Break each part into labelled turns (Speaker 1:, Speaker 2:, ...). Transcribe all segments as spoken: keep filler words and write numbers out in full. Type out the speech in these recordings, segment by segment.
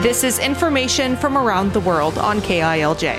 Speaker 1: This is information from around the world on K I L J.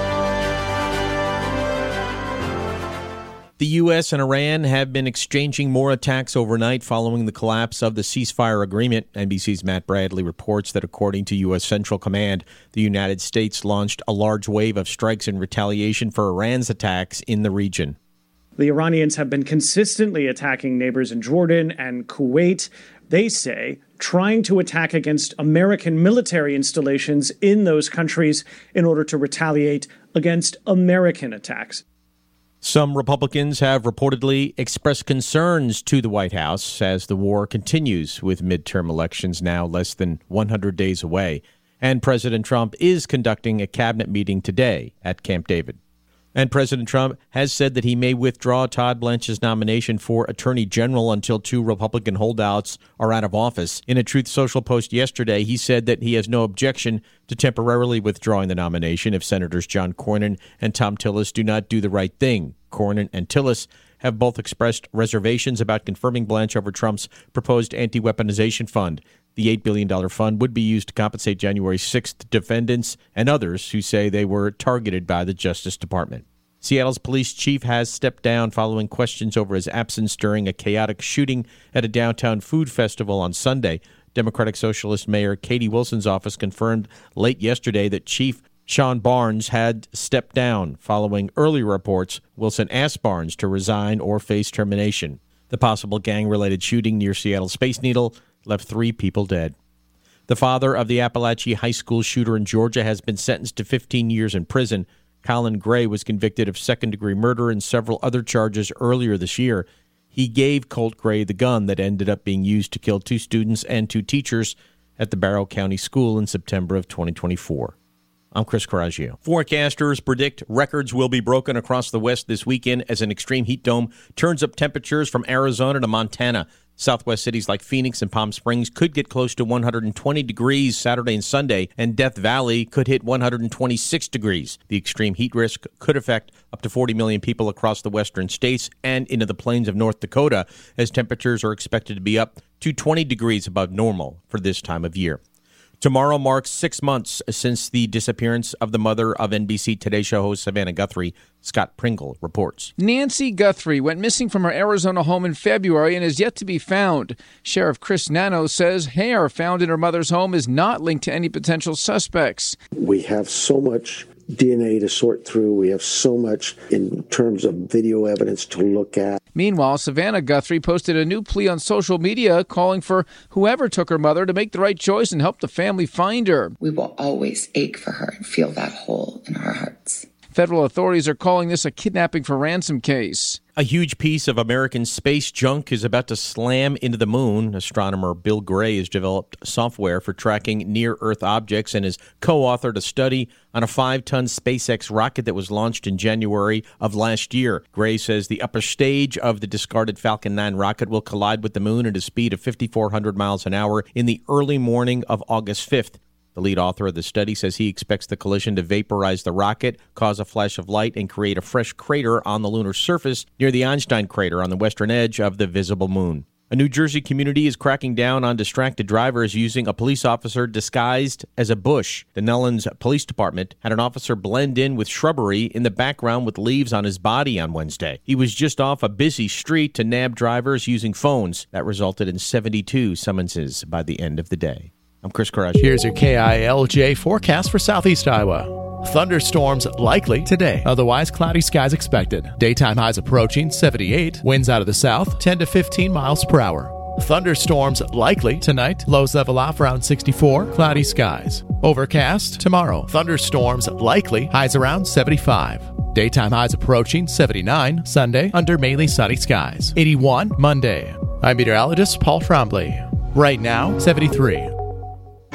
Speaker 2: The U S and Iran have been exchanging more attacks overnight following the collapse of the ceasefire agreement. N B C's Matt Bradley reports that according to U S Central Command, the United States launched a large wave of strikes in retaliation for Iran's attacks in the region.
Speaker 3: The Iranians have been consistently attacking neighbors in Jordan and Kuwait. They say trying to attack against American military installations in those countries in order to retaliate against American attacks.
Speaker 2: Some Republicans have reportedly expressed concerns to the White House as the war continues with midterm elections now less than one hundred days away. And President Trump is conducting a cabinet meeting today at Camp David. And President Trump has said that he may withdraw Todd Blanche's nomination for Attorney General until two Republican holdouts are out of office. In a Truth Social post yesterday, he said that he has no objection to temporarily withdrawing the nomination if Senators John Cornyn and Thom Tillis do not do the right thing. Cornyn and Tillis have both expressed reservations about confirming Blanche over Trump's proposed anti-weaponization fund. The eight billion dollars fund would be used to compensate January sixth defendants and others who say they were targeted by the Justice Department. Seattle's police chief has stepped down following questions over his absence during a chaotic shooting at a downtown food festival on Sunday. Democratic Socialist Mayor Katie Wilson's office confirmed late yesterday that Chief Sean Barnes had stepped down. Following earlier reports, Wilson asked Barnes to resign or face termination. The possible gang-related shooting near Seattle Space Needle left three people dead. The father of the Appalachia High School shooter in Georgia has been sentenced to fifteen years in prison. Colin Gray was convicted of second-degree murder and several other charges earlier this year. He gave Colt Gray the gun that ended up being used to kill two students and two teachers at the Barrow County School in September of twenty twenty-four. I'm Chris Coraggio. Forecasters predict records will be broken across the West this weekend as an extreme heat dome turns up temperatures from Arizona to Montana. Southwest cities like Phoenix and Palm Springs could get close to one hundred twenty degrees Saturday and Sunday, and Death Valley could hit one hundred twenty-six degrees. The extreme heat risk could affect up to forty million people across the western states and into the plains of North Dakota, as temperatures are expected to be up to twenty degrees above normal for this time of year. Tomorrow marks six months since the disappearance of the mother of N B C Today Show host Savannah Guthrie. Scott Pringle reports.
Speaker 4: Nancy Guthrie went missing from her Arizona home in February and is yet to be found. Sheriff Chris Nano says hair found in her mother's home is not linked to any potential suspects.
Speaker 5: We have so much D N A to sort through. We have so much in terms of video evidence to look at.
Speaker 4: Meanwhile, Savannah Guthrie posted a new plea on social media calling for whoever took her mother to make the right choice and help the family find her.
Speaker 6: We will always ache for her and feel that hole in our hearts.
Speaker 4: Federal authorities are calling this a kidnapping for ransom case.
Speaker 2: A huge piece of American space junk is about to slam into the moon. Astronomer Bill Gray has developed software for tracking near-Earth objects and has co-authored a study on a five-ton SpaceX rocket that was launched in January of last year. Gray says the upper stage of the discarded Falcon nine rocket will collide with the moon at a speed of five thousand four hundred miles an hour in the early morning of August fifth. The lead author of the study says he expects the collision to vaporize the rocket, cause a flash of light, and create a fresh crater on the lunar surface near the Einstein crater on the western edge of the visible moon. A New Jersey community is cracking down on distracted drivers using a police officer disguised as a bush. The Nellens Police Department had an officer blend in with shrubbery in the background with leaves on his body on Wednesday. He was just off a busy street to nab drivers using phones. That resulted in seventy-two summonses by the end of the day. I'm Chris Coraggio.
Speaker 7: Here's your K I L J forecast for Southeast Iowa. Thunderstorms likely today. Otherwise, cloudy skies expected. Daytime highs approaching seventy-eight. Winds out of the south, ten to fifteen miles per hour. Thunderstorms likely tonight. Lows level off around sixty-four. Cloudy skies. Overcast tomorrow. Thunderstorms likely. Highs around seventy-five. Daytime highs approaching seventy-nine. Sunday, under mainly sunny skies. eighty-one Monday. I'm meteorologist Paul Trombley. Right now, seventy-three.